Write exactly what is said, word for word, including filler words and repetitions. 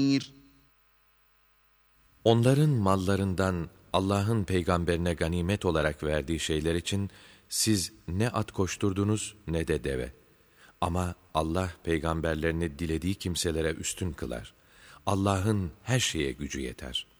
Onların mallarından Allah'ın peygamberine ganimet olarak verdiği şeyler için siz ne at koşturdunuz ne de deve. Ama Allah peygamberlerini dilediği kimselere üstün kılar. Allah'ın her şeye gücü yeter.